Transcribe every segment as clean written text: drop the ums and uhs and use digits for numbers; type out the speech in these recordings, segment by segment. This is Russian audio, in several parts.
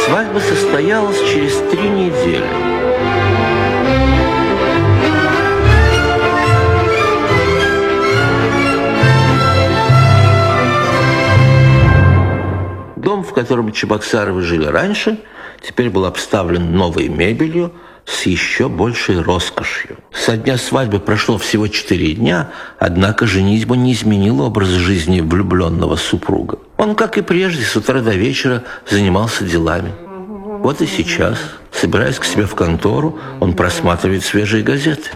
Свадьба состоялась через 3 недели. Дом, в котором Чебоксаровы жили раньше, теперь был обставлен новой мебелью с еще большей роскошью. Со дня свадьбы прошло всего 4 дня, однако женитьба не изменила образ жизни влюбленного супруга. Он, как и прежде, с утра до вечера занимался делами. Вот и сейчас, собираясь к себе в контору, он просматривает свежие газеты.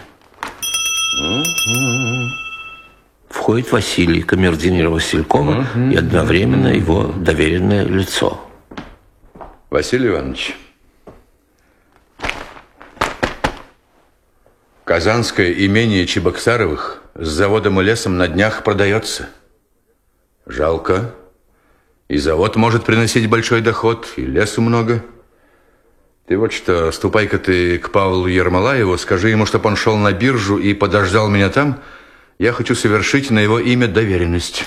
Входит Василий, камердинер Василькова, и одновременно его доверенное лицо. Василий Иванович, казанское имение Чебоксаровых с заводом и лесом на днях продается. Жалко. И завод может приносить большой доход, и лесу много. Ты вот что, ступай-ка ты к Павлу Ермолаеву, скажи ему, чтобы он шел на биржу и подождал меня там. Я хочу совершить на его имя доверенность.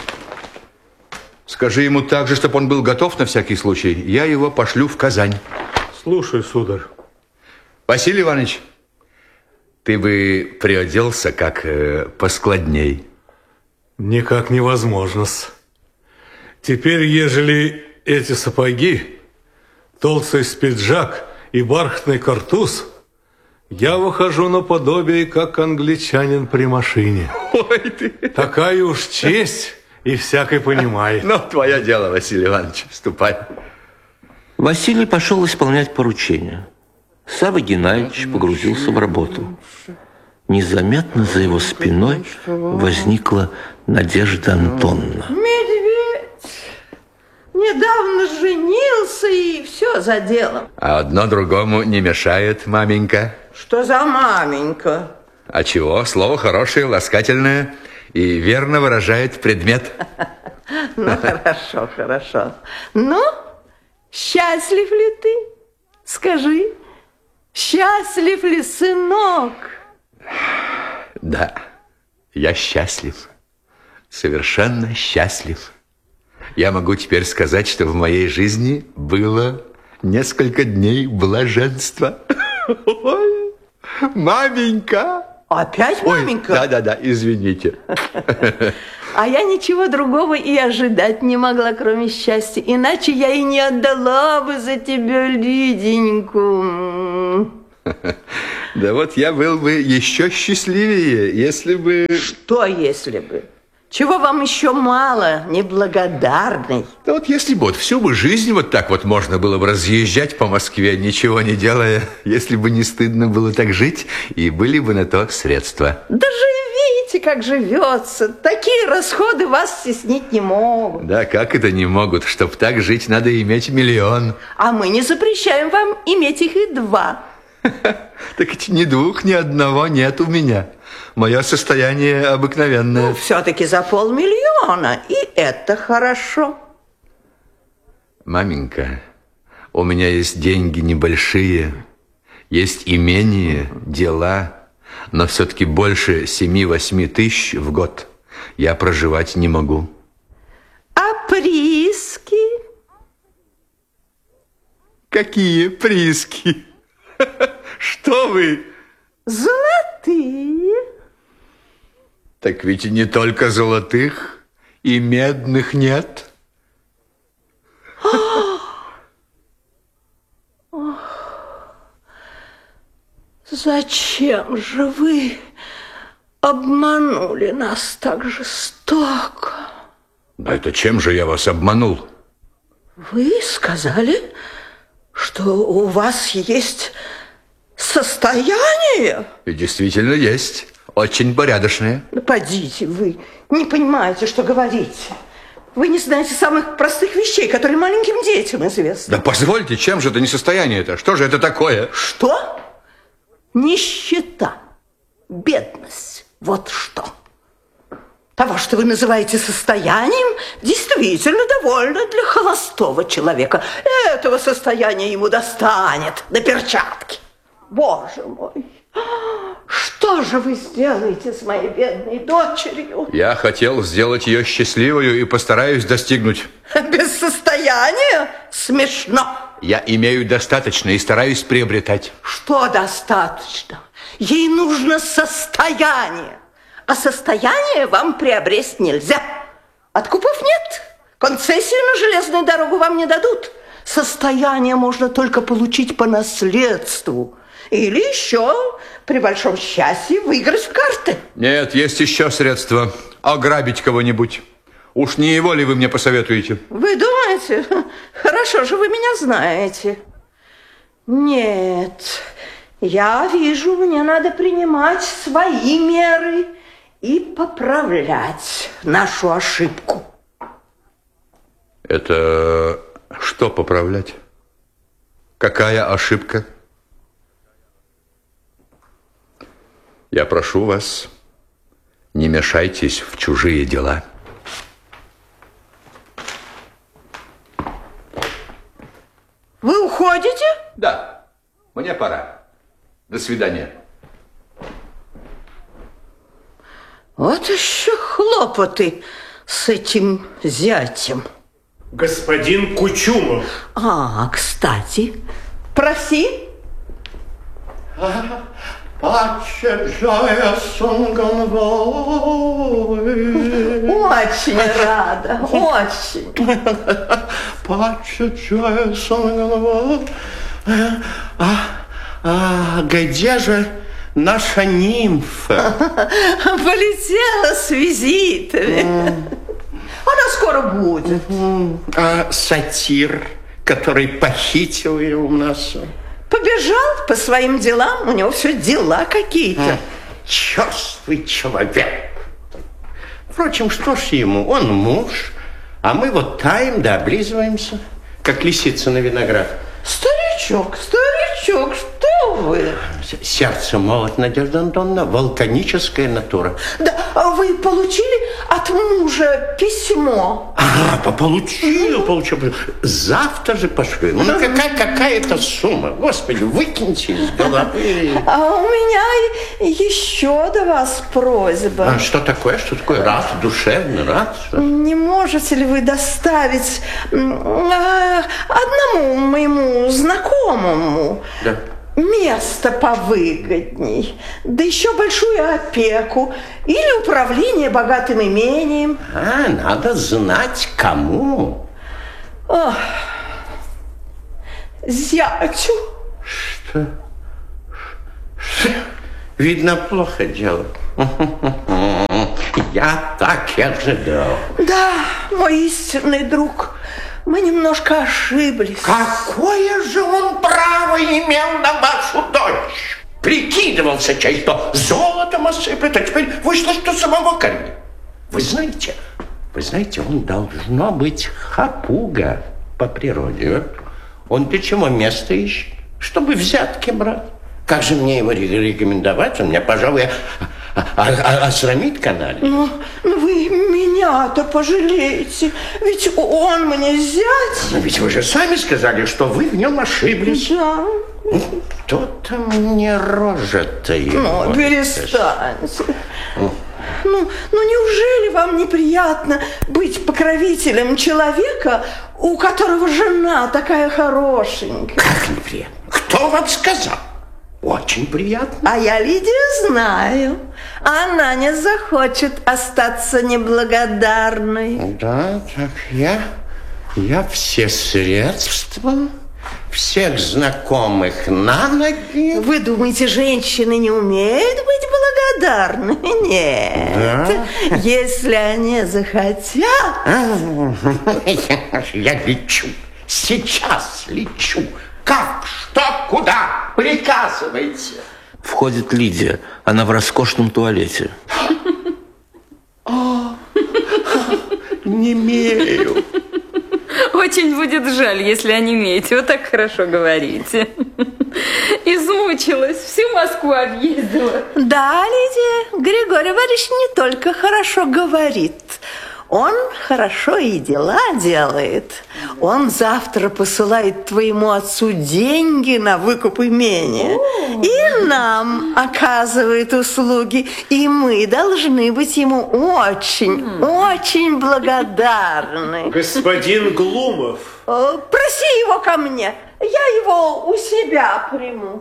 Скажи ему также, чтобы он был готов на всякий случай. Я его пошлю в Казань. Слушай, сударь. Василий Иванович, ты бы приоделся как поскладней. Никак невозможно-с. Теперь, ежели эти сапоги, толстый спиджак и бархатный картуз, я выхожу наподобие, как англичанин при машине. Ой ты! Такая уж честь, и всякий понимает. Ну, твое дело, Василий Иванович, ступай. Василий пошел исполнять поручение. Савва Геннадьевич погрузился в работу. Незаметно за его спиной возникла Надежда Антоновна. Медведь недавно женился, и все за делом. А одно другому не мешает, маменька. Что за маменька? А чего? Слово хорошее, ласкательное и верно выражает предмет. Ну, хорошо, хорошо. Ну, счастлив ли ты? Скажи, счастлив ли сынок? Да, я счастлив. Совершенно счастлив. Я могу теперь сказать, что в моей жизни было несколько дней блаженства. Ой, маменька! Опять маменька? Ой, да, извините. А я ничего другого и ожидать не могла, кроме счастья. Иначе я и не отдала бы за тебя Лиденьку. Да вот я был бы еще счастливее, если бы... Что если бы? Чего вам еще мало, неблагодарный? Да вот если бы вот всю бы жизнь вот так вот можно было бы разъезжать по Москве, ничего не делая, если бы не стыдно было так жить, и были бы на то средства. Да живите, как живется. Такие расходы вас стеснить не могут. Да как это не могут? Чтоб так жить, надо иметь 1 миллион. А мы не запрещаем вам иметь их и 2. Так ведь ни 2, ни 1 нет у меня. Мое состояние обыкновенное. Ну, все-таки за 500 000, и это хорошо. Маменька, у меня есть деньги небольшие, есть имение, дела, но все-таки больше 7-8 тысяч в год я проживать не могу. А прииски? Какие прииски? Что вы? Золотые. Так ведь и не только золотых, и медных нет. Зачем же вы обманули нас так жестоко? Да это чем же я вас обманул? Вы сказали, что у вас есть состояние? И действительно есть. Очень порядочное. Да подите, вы не понимаете, что говорите. Вы не знаете самых простых вещей, которые маленьким детям известны. Да позвольте, чем же это несостояние это? Что же это такое? Что? Нищета, бедность. Вот что. Того, что вы называете состоянием, действительно довольно для холостого человека. Этого состояния ему достанет до перчатки. Боже мой, Что же вы сделаете с моей бедной дочерью? Я хотел сделать ее счастливую и постараюсь достигнуть. Без состояния? Смешно. Я имею достаточно и стараюсь приобретать. Что достаточно? Ей нужно состояние. А состояние вам приобрести нельзя. Откупов нет. Концессию на железную дорогу вам не дадут. Состояние можно только получить по наследству. Или еще, при большом счастье, выиграть в карты. Нет, есть еще средства. Ограбить кого-нибудь. Уж не его ли вы мне посоветуете? Вы думаете? Хорошо же вы меня знаете. Нет, я вижу, мне надо принимать свои меры и поправлять нашу ошибку. Это что поправлять? Какая ошибка? Я прошу вас, не мешайтесь в чужие дела. Вы уходите? Да, мне пора. До свидания. Вот еще хлопоты с этим зятем. Господин Кучумов. Кстати, проси. Очень рада, очень. Где же наша нимфа? Полетела с визитами. Она скоро будет. Сатир, который похитил ее у нас. Побежал по своим делам, у него все дела какие-то. Черствый человек. Впрочем, что ж ему, он муж, а мы вот таем да облизываемся, как лисица на виноград. Старичок, что вы? Сердце молот, Надежда Антоновна, вулканическая натура. Да, а вы получили от мужа письмо? Получил. Завтра же пошлю. Ну, какая-то сумма. Господи, выкиньте из головы. А у меня еще до вас просьба. Что такое? Рад, душевный, рад. Не можете ли вы доставить одному моему знакомому место повыгодней, да еще большую опеку или управление богатым имением? Надо знать, кому. Зятю. Что? Видно, плохо дело. Я так и ожидал. Да, мой истинный друг, мы немножко ошиблись. Какое же он право имел на вашу дочь? Прикидывался, чай что золотом осыплет, а теперь вышло, что самого кормит. Вы знаете, он должно быть хапуга по природе. Он для чего место ищет? Чтобы взятки брать. Как же мне его рекомендовать? Он меня, пожалуй, осрамит канале. Ну, вы меня-то пожалеете. Ведь он мне зять. Но ведь вы же сами сказали, что вы в нем ошиблись. Да. Кто-то мне рожа-то его. Ну, перестаньте. Ну, неужели вам неприятно быть покровителем человека, у которого жена такая хорошенькая? Как неприятно? Кто вам сказал? Очень приятно. А я Лидию знаю. Она не захочет остаться неблагодарной. Да, так я все средства, всех знакомых на ноги. Вы думаете, женщины не умеют быть благодарны? Нет. Да? Если они захотят... Я лечу. Сейчас лечу. Как? Что? Куда? Приказывайте. Входит Лидия. Она в роскошном туалете. Немею. Очень будет жаль, если онемеете. Вы так хорошо говорите. Измучилась, всю Москву объездила. Да, Лидия, Григорий Иванович не только хорошо говорит. Он хорошо и дела делает. Он завтра посылает твоему отцу деньги на выкуп имения. И нам оказывает услуги. И мы должны быть ему очень, очень благодарны. Господин Глумов. Проси его ко мне. Я его у себя приму.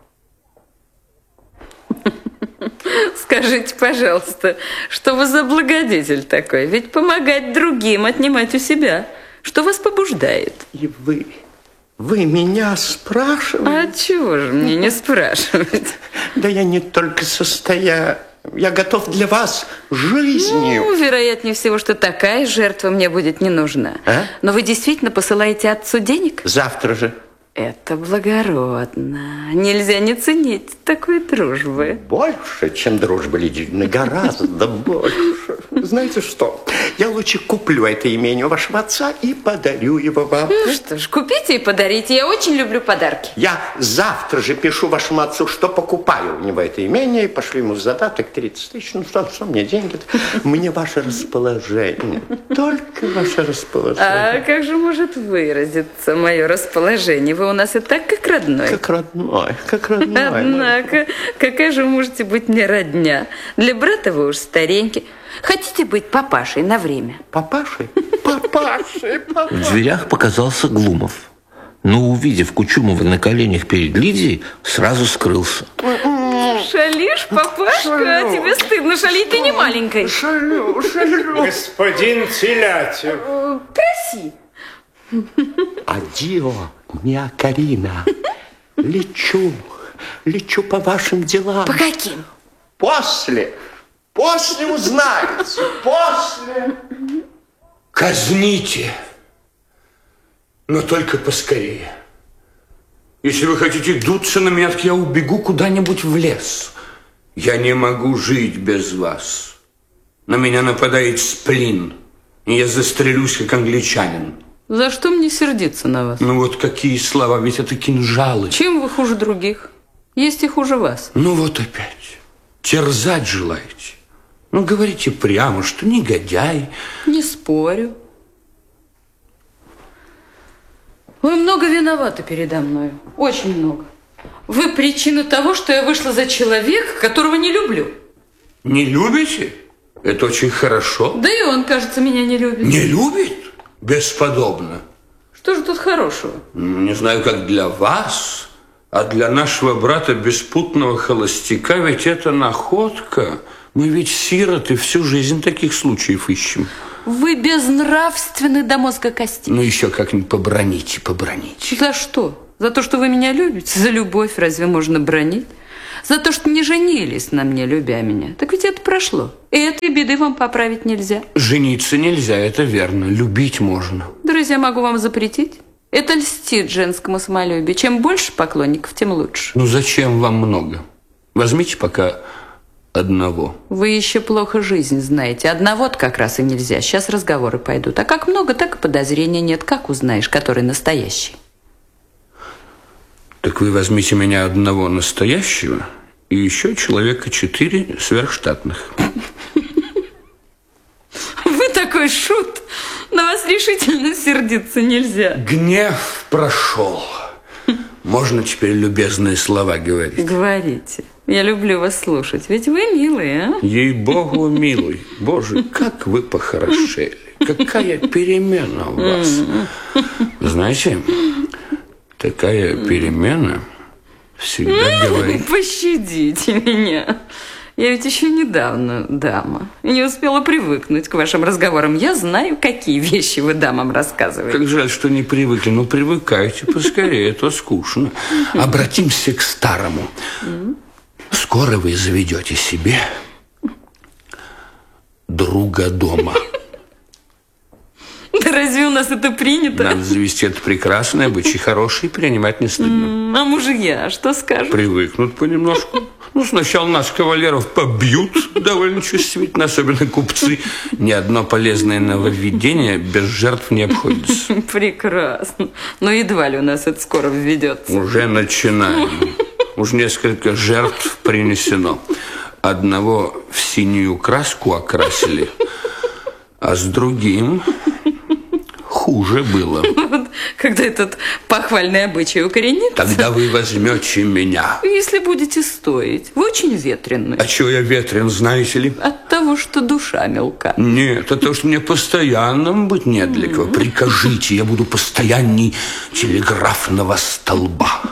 Скажите, пожалуйста, что вы за благодетель такой? Ведь помогать другим, отнимать у себя. Что вас побуждает? И вы меня спрашиваете? А чего же мне не спрашивать? Да я не только состою. Я готов для вас жизнью. Ну, вероятнее всего, что такая жертва мне будет не нужна. А? Но вы действительно посылаете отцу денег? Завтра же. Это благородно. Нельзя не ценить такой дружбы. Больше, чем дружба, Лидия, гораздо больше. Знаете что? Я лучше куплю это имение у вашего отца и подарю его вам. Ну что ж, купите и подарите. Я очень люблю подарки. Я завтра же пишу вашему отцу, что покупаю у него это имение, и пошлю ему задаток 30 тысяч. Ну что мне деньги-то? Мне ваше расположение. Только ваше расположение. А как же может выразиться мое расположение? Вы у нас и так, как родной. Как родной, как родной. Однако, какая же вы можете быть мне родня? Для брата вы уж старенький. Хотите быть папашей на время? Папашей? Папашей, В папашей. дверях показался Глумов. Но, увидев Кучумова на коленях перед Лидией, сразу скрылся. Шалишь, папашка? А тебе стыдно шалить, ты не маленькой. Шалю. Господин Телятев. Проси. Адио, миа Карина. Лечу по вашим делам. По каким? После узнаете, после. Казните, но только поскорее. Если вы хотите дуться на меня, так я убегу куда-нибудь в лес. Я не могу жить без вас. На меня нападает сплин, и я застрелюсь, как англичанин. За что мне сердиться на вас? Ну вот какие слова, ведь это кинжалы. Чем вы хуже других? Есть и хуже вас. Ну вот опять. Терзать желаете. Ну говорите прямо, что негодяй. Не спорю. Вы много виноваты передо мной. Очень много. Вы причина того, что я вышла за человека, которого не люблю. Не любите? Это очень хорошо. Да и он, кажется, меня не любит. Не любит? Бесподобно. Что же тут хорошего? Не знаю, как для вас, а для нашего брата беспутного холостяка ведь это находка. Мы ведь сироты, всю жизнь таких случаев ищем. Вы безнравственны до мозга костей. Ну еще как-нибудь поброните. За что? За то, что вы меня любите? За любовь разве можно бронить? За то, что не женились на мне, любя меня. Так ведь это прошло. И этой беды вам поправить нельзя. Жениться нельзя, это верно. Любить можно. Друзья, могу вам запретить. Это льстит женскому самолюбию. Чем больше поклонников, тем лучше. Ну зачем вам много? Возьмите пока одного. Вы еще плохо жизнь знаете. Одного-то как раз и нельзя. Сейчас разговоры пойдут. А как много, так и подозрения нет. Как узнаешь, который настоящий? Так вы возьмите меня одного настоящего и еще человека 4 сверхштатных. Вы такой шут. На вас решительно сердиться нельзя. Гнев прошел. Можно теперь любезные слова говорить? Говорите. Я люблю вас слушать. Ведь вы милые, а? Ей-богу, милый. Боже, как вы похорошели. Какая перемена у вас. Знаете, такая перемена всегда говорит... Пощадите меня. Я ведь еще недавно дама. И не успела привыкнуть к вашим разговорам. Я знаю, какие вещи вы дамам рассказываете. Как жаль, что не привыкли. Ну, привыкайте поскорее, это скучно. Обратимся к старому. Скоро вы заведете себе друга дома. Да разве у нас это принято? Надо завести это прекрасное, обычай хороший, принимать не стыдно. А мужья что скажут? Привыкнут понемножку. Ну, сначала нас, кавалеров, побьют довольно чувствительно, особенно купцы. Ни одно полезное нововведение без жертв не обходится. Прекрасно. Но едва ли у нас это скоро введется. Уже начинаем. Уж несколько жертв принесено. Одного в синюю краску окрасили, А с другим хуже было. Когда этот похвальный обычай укоренится. Тогда вы возьмете меня. Если будете стоить. Вы очень ветреный. А чего я ветрен, знаете ли? От того, что душа мелка. Нет, от того, что мне постоянным быть не для кого. Прикажите, я буду постоянней телеграфного столба.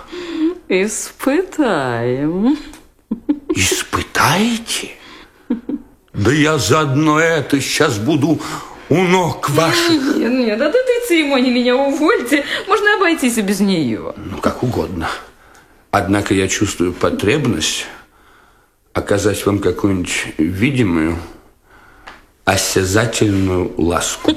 Испытаем. Испытаете? Да я заодно это сейчас буду у ног ваших. Нет, от этой церемонии меня увольте. Можно обойтись и без нее. Ну, как угодно. Однако я чувствую потребность оказать вам какую-нибудь видимую, осязательную ласку.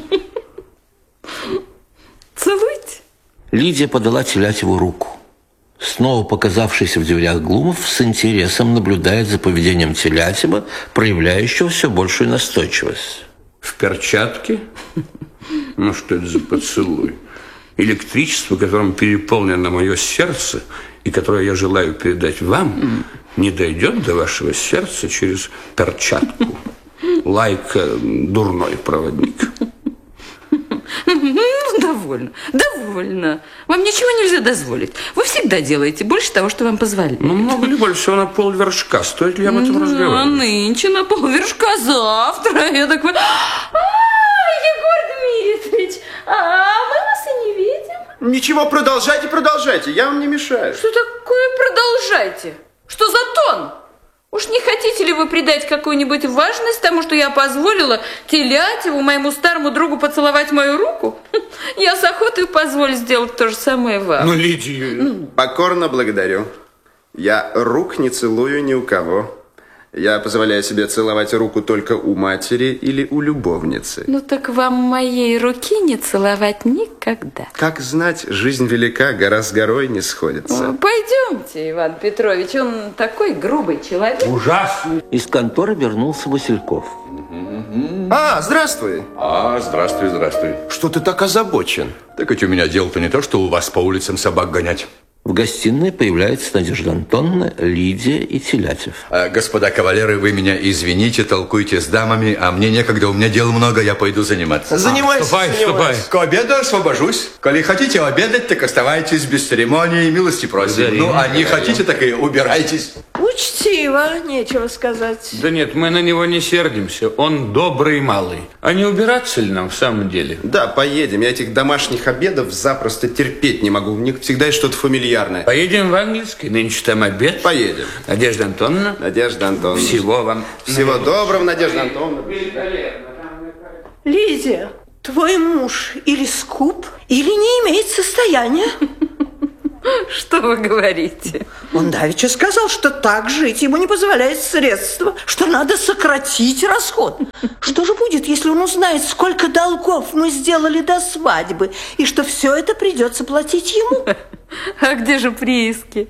Целуйте. Лидия подала Телятьеву руку. Снова показавшийся в дверях Глумов с интересом наблюдает за поведением Телятьева, проявляющего все большую настойчивость. В перчатке? Ну, что это за поцелуй? Электричество, которым переполнено мое сердце, и которое я желаю передать вам, не дойдет до вашего сердца через перчатку. Лайка дурной проводник. Довольно, довольно. Вам ничего нельзя дозволить. Вы всегда делаете больше того, что вам позволяют. Ну, много ли больше всего на полвершка? Стоит ли об этом разговаривать? А нынче на полвершка, завтра. Я такой... Егор Дмитриевич, мы вас и не видим. Ничего, продолжайте, я вам не мешаю. Что такое продолжайте? Что за тон? Уж не хотите ли вы придать какую-нибудь важность тому, что я позволила Телятьеву, моему старому другу, поцеловать мою руку? Я с охотой позволю сделать то же самое вам. Ну, Лидия... Покорно благодарю. Я рук не целую ни у кого. Я позволяю себе целовать руку только у матери или у любовницы. Ну так вам моей руки не целовать никогда. Как знать, жизнь велика, гора с горой не сходится. Пойдемте, Иван Петрович, он такой грубый человек. Ужасный. Из конторы вернулся Васильков. Здравствуй. Здравствуй. Что ты так озабочен? Так ведь у меня дело-то не то, что у вас по улицам собак гонять. В гостиной появляются Надежда Антоновна, Лидия и Телятьев. Господа кавалеры, вы меня извините, толкуйте с дамами, а мне некогда, у меня дел много, я пойду заниматься. Занимайся. Ступай. К обеду освобожусь. Коли хотите обедать, так оставайтесь без церемонии, милости просим. Ну, а не хотите, так и убирайтесь. Учтиво, нечего сказать. Да нет, мы на него не сердимся. Он добрый малый. А не убираться ли нам в самом деле? Да, поедем. Я этих домашних обедов запросто терпеть не могу. У них всегда есть что-то фамильярное. Поедем в английский, нынче там обед. Поедем. Надежда Антоновна. Надежда Антоновна. Всего вам. Всего доброго, Надежда Антоновна. Лидия, твой муж или скуп, или не имеет состояния. Что вы говорите? Он давеча сказал, что так жить ему не позволяет средства, что надо сократить расход. Что же будет, если он узнает, сколько долгов мы сделали до свадьбы, и что все это придется платить ему? А где же прииски?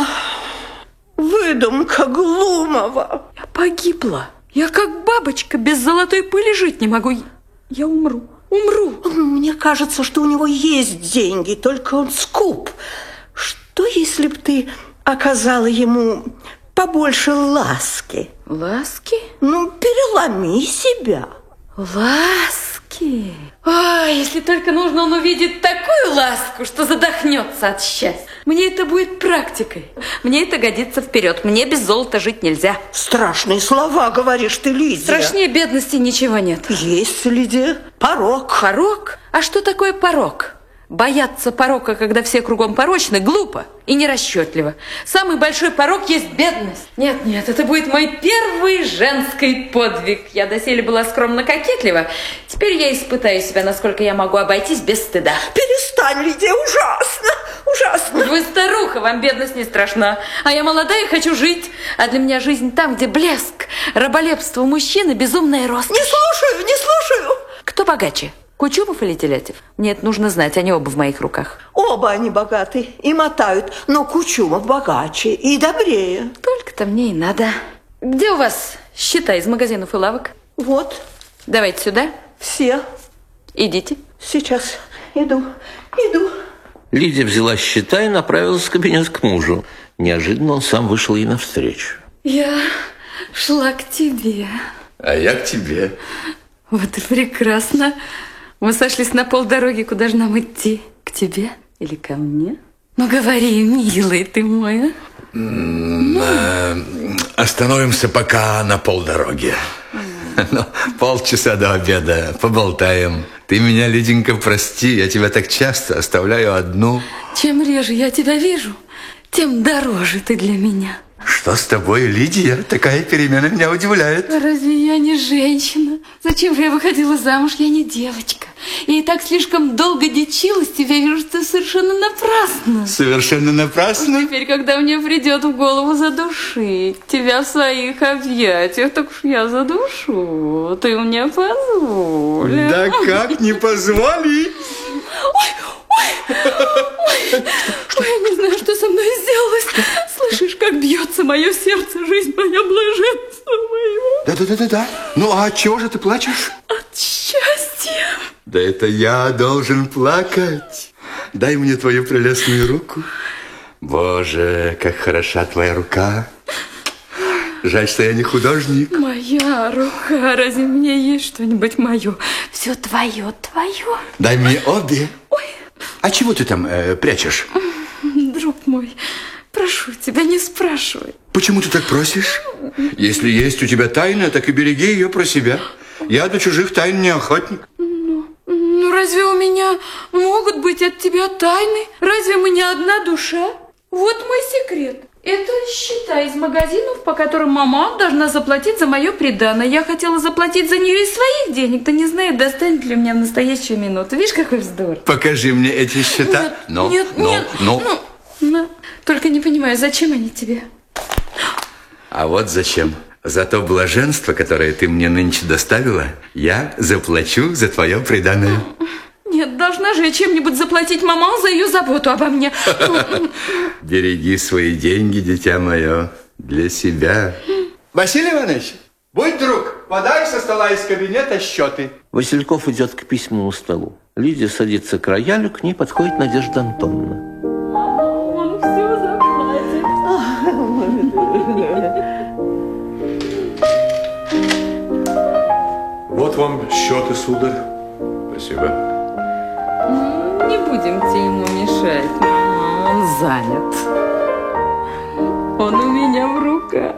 Выдумка Глумова. Я погибла. Я как бабочка без золотой пыли жить не могу. Я умру. Мне кажется, что у него есть деньги, только он скуп. Что, если б ты оказала ему побольше ласки? Ласки? Ну, переломи себя. Ласки? Если только нужно, он увидит такую ласку, что задохнется от счастья. Мне это будет практикой. Мне это годится вперед. Мне без золота жить нельзя. Страшные слова говоришь ты, Лидия. Страшнее бедности ничего нет. Есть, Лидия, порок. Порок? А что такое порок? Бояться порока, когда все кругом порочны, глупо и нерасчетливо. Самый большой порок есть бедность. Нет, это будет мой первый женский подвиг. Я доселе была скромно кокетлива. Теперь я испытаю себя, насколько я могу обойтись без стыда. Перестань, Лидия, ужасно. Вы старуха, вам бедность не страшна. А я молодая и хочу жить. А для меня жизнь там, где блеск, раболепство мужчины, безумная роскошь. Не слушаю. Кто богаче? Кучумов или Телятьев? Мне это нужно знать, они оба в моих руках. Оба они богаты и мотают, но Кучумов богаче и добрее. Только-то мне и надо. Где у вас счета из магазинов и лавок? Вот. Давайте сюда. Все. Идите. Сейчас. Иду. Лидия взяла счета и направилась в кабинет к мужу. Неожиданно он сам вышел ей навстречу. Я шла к тебе. А я к тебе. Вот и прекрасно. Мы сошлись на полдороги. Куда же нам идти? К тебе или ко мне? Ну, говори, милый ты мой, а? Остановимся пока на полдороги. Ну, полчаса до обеда поболтаем. Ты меня, Лиденька, прости, я тебя так часто оставляю одну. Чем реже я тебя вижу, тем дороже ты для меня. Что с тобой, Лидия? Такая перемена меня удивляет. Разве я не женщина? Зачем же я выходила замуж? Я не девочка. Я и так слишком долго дичилась тебя, вижу, что совершенно напрасно. Совершенно напрасно? Теперь, когда мне придет в голову задушить тебя в своих объятиях, так уж я задушу. Ты мне позволишь. Да как не позволить? Ой, я не знаю, что со мной сделалось. Слышишь, как бьется мое сердце, жизнь моя, блаженство мое. Да. Ну, а от чего же ты плачешь? От счастья. Да это я должен плакать. Дай мне твою прелестную руку. Боже, как хороша твоя рука. Жаль, что я не художник. Моя рука, разве мне есть что-нибудь мое? Все твое. Дай мне обе. Ой. А чего ты там прячешь? Друг мой, прошу тебя, не спрашивай. Почему ты так просишь? Если есть у тебя тайна, так и береги ее про себя. Я до чужих тайн не охотник. Ну, разве у меня могут быть от тебя тайны? Разве мы не одна душа? Вот мой секрет. Это счета из магазинов, по которым мама должна заплатить за мое приданое. Я хотела заплатить за нее из своих денег. Ты не знаешь, достанет ли у меня в настоящую минуту. Видишь, какой вздор. Покажи мне эти счета. Нет. Только не понимаю, зачем они тебе? А вот зачем. За то блаженство, которое ты мне нынче доставила, я заплачу за твое приданое. Нет, должна же я чем-нибудь заплатить маман за ее заботу обо мне. Береги свои деньги, дитя мое, для себя. Василий Иванович, будь друг, подай со стола из кабинета счеты. Васильков идет к письменному столу. Лидия садится к роялю, к ней подходит Надежда Антоновна. Он все заплатит. Вот вам счеты, сударь. Спасибо. Не будемте ему мешать. Он занят. Он у меня в руках.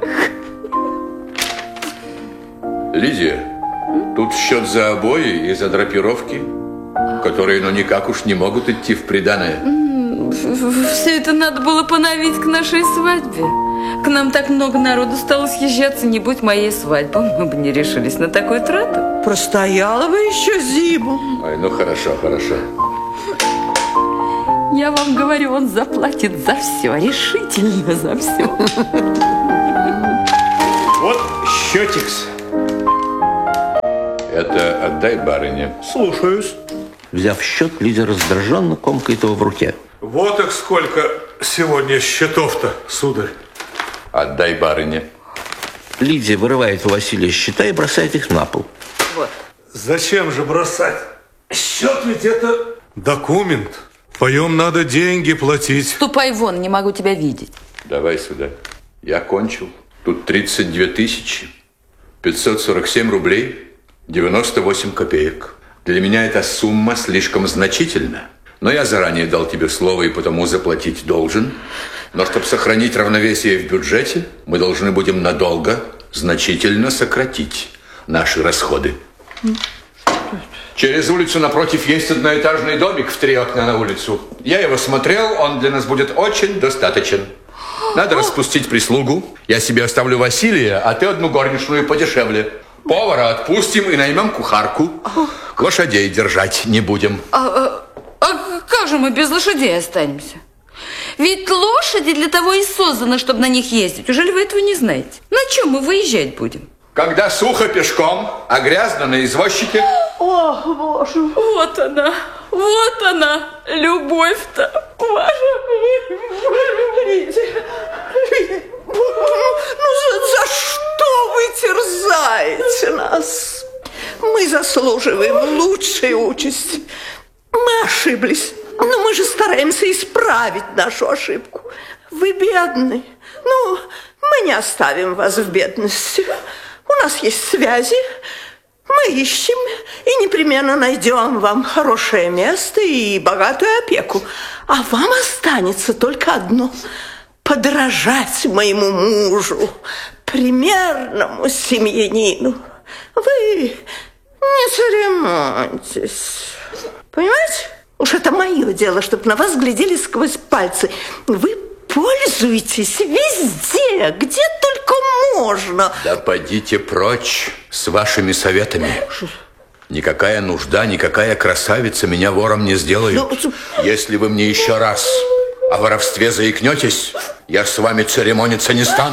Лидия, тут счет за обои и за драпировки, которые, ну, никак уж не могут идти в приданое. Все это надо было поновить к нашей свадьбе. К нам так много народу стало съезжаться, не будь моей свадьбы. Мы бы не решились на такую трату. Простояла бы еще зиму. Ой, ну хорошо. Я вам говорю, он заплатит за все, решительно за все. Вот счетикс. Это отдай барыне. Слушаюсь. Взяв счет, Лидия раздраженно комкает его в руке. Вот их сколько сегодня счетов-то, сударь. Отдай барыне. Лидия вырывает у Василия счета и бросает их на пол. Вот. Зачем же бросать? Счет ведь это документ. Поем надо деньги платить. Ступай вон, не могу тебя видеть. Давай сюда. Я кончил. Тут 32 547 рублей 98 копеек. Для меня эта сумма слишком значительна. Но я заранее дал тебе слово и потому заплатить должен. Но чтобы сохранить равновесие в бюджете, мы должны будем надолго, значительно сократить наши расходы. Через улицу напротив есть одноэтажный домик в 3 окна на улицу. Я его смотрел, он для нас будет очень достаточен. Надо распустить прислугу. Я себе оставлю Василия, а ты одну горничную подешевле. Повара отпустим и наймем кухарку. Лошадей держать не будем. А как же мы без лошадей останемся? Ведь лошади для того и созданы, чтобы на них ездить. Ужели вы этого не знаете? На чем мы выезжать будем? Когда сухо пешком, а грязно на извозчике. Ох, Боже. Вот она, любовь-то ваша. Лидия, за что вы терзаете нас? Мы заслуживаем лучшей участи. Мы ошиблись, но мы же стараемся исправить нашу ошибку. Вы бедны. Мы не оставим вас в бедности. У нас есть связи. Мы ищем и непременно найдем вам хорошее место и богатую опеку. А вам останется только одно – подражать моему мужу, примерному семьянину. Вы не церемоньтесь. Понимаете? Уж это мое дело, чтобы на вас глядели сквозь пальцы. Вы пользуйтесь везде, где только можно. Да подите прочь с вашими советами. Никакая нужда, никакая красавица меня вором не сделают. Если вы мне еще раз о воровстве заикнетесь, я с вами церемониться не стану.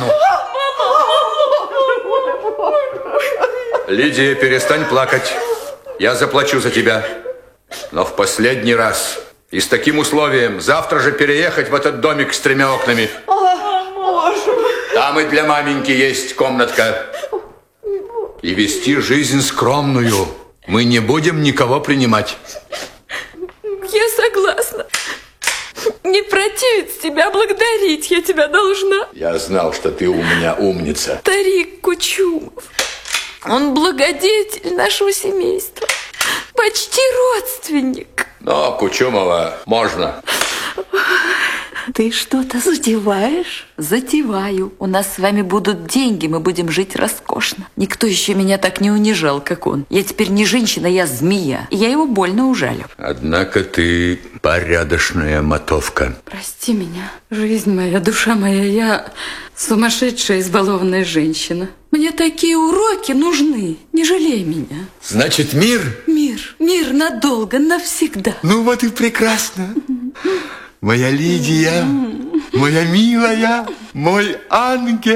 Лидия, перестань плакать. Я заплачу за тебя. Но в последний раз. И с таким условием завтра же переехать в этот домик с 3 окнами. Там и для маменьки есть комнатка. И вести жизнь скромную. Мы не будем никого принимать. Я согласна. Не противить тебя, благодарить я тебя должна. Я знал, что ты у меня умница. Старик Кучумов. Он благодетель нашего семейства. Почти родственник. Но Кучумова можно. Ты что-то затеваешь? Затеваю. У нас с вами будут деньги, мы будем жить роскошно. Никто еще меня так не унижал, как он. Я теперь не женщина, я змея. И я его больно ужалю. Однако ты порядочная мотовка. Прости меня, жизнь моя, душа моя, я сумасшедшая, избалованная женщина. Мне такие уроки нужны, не жалей меня. Значит, мир? Мир надолго, навсегда. Ну вот и прекрасно. Моя Лидия, моя милая, мой ангел.